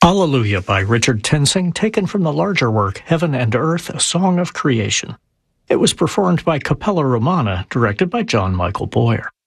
Hallelujah by Richard Tensing, taken from the larger work Heaven and Earth, A Song of Creation. It was performed by Capella Romana, directed by John Michael Boyer.